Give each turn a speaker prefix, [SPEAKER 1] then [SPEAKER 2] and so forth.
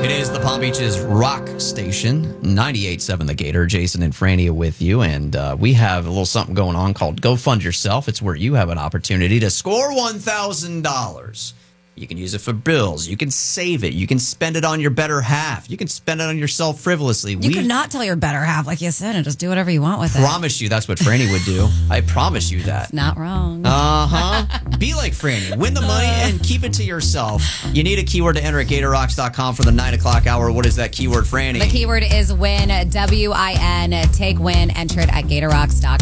[SPEAKER 1] It is the Palm Beaches Rock Station, 98.7 The Gator. Jason and Franny are with you, and we have a little something going on called Go Fund Yourself. It's where you have an opportunity to score $1,000. You can use it for bills. You can save it. You can spend it on your better half. You can spend it on yourself frivolously.
[SPEAKER 2] You could not tell your better half, like you said, and just do whatever you want with it.
[SPEAKER 1] Promise you that's what Franny would do. I promise you that.
[SPEAKER 2] It's not wrong.
[SPEAKER 1] Be like Franny. Win the money and keep it to yourself. You need a keyword to enter at GatorRocks.com for the 9 o'clock hour. What is that keyword, Franny?
[SPEAKER 2] The keyword is win, W-I-N. Take win. Enter it at GatorRocks.com.